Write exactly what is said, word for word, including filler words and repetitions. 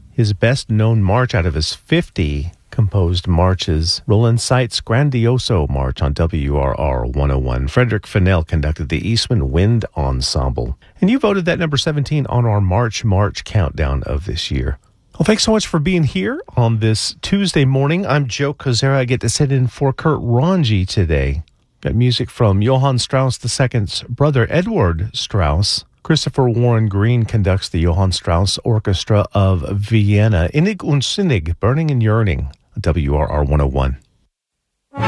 his best-known march out of his fifty composed marches, Roland Seitz' Grandioso March on W R R one oh one. Frederick Fennell conducted the Eastman Wind Ensemble. And you voted that number seventeen on our March March countdown of this year. Well, thanks so much for being here on this Tuesday morning. I'm Joe Kozera. I get to sit in for Kurt Ranji today. Got music from Johann Strauss the Second's brother, Edward Strauss. Christopher Warren Green conducts the Johann Strauss Orchestra of Vienna. Innig und Sinnig, Burning and Yearning, W R R one oh one.